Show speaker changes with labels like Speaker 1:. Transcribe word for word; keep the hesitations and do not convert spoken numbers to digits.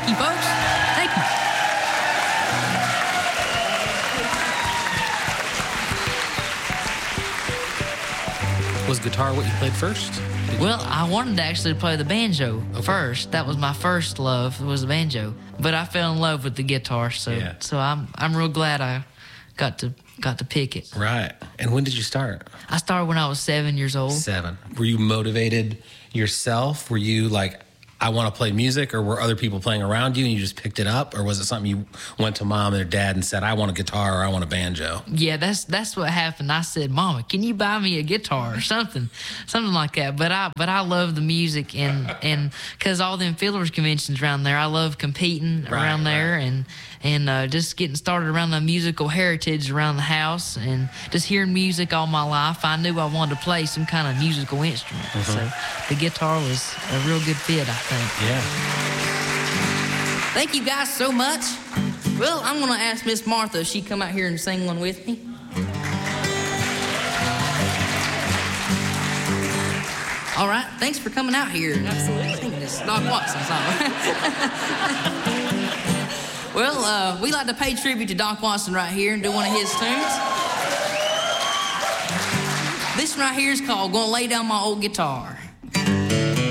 Speaker 1: Thank you, folks. Thank you.
Speaker 2: Was guitar what you played first? Did
Speaker 1: Well, I wanted to actually play the banjo okay. first. That was my first love, was the banjo. But I fell in love with the guitar, so
Speaker 2: yeah.
Speaker 1: so I'm I'm real glad I got to got to pick it.
Speaker 2: Right. And when did you start?
Speaker 1: I started when I was seven years old.
Speaker 2: Seven. Were you motivated yourself? Were you like, I want to play music, or were other people playing around you and you just picked it up? Or was it something you went to mom or dad and said, I want a guitar or I want a banjo?
Speaker 1: Yeah, that's that's what happened. I said, Mama, can you buy me a guitar or something? Something like that. But I but I love the music, and and because all them fiddlers conventions around there, I love competing
Speaker 2: right,
Speaker 1: around there
Speaker 2: right.
Speaker 1: and and uh, just getting started around the musical heritage around the house, and just hearing music all my life. I knew I wanted to play some kind of musical instrument. Mm-hmm. So the guitar was a real good fit, I think.
Speaker 2: Yeah.
Speaker 1: Thank you guys so much. Well, I'm going to ask Miss Martha if she'd come out here and sing one with me. All right. Thanks for coming out here.
Speaker 3: Absolutely.
Speaker 1: Sing this Doc Watson song. Well, uh, we like to pay tribute to Doc Watson right here and do one of his tunes. This one right here is called Gonna Lay Down My Old Guitar.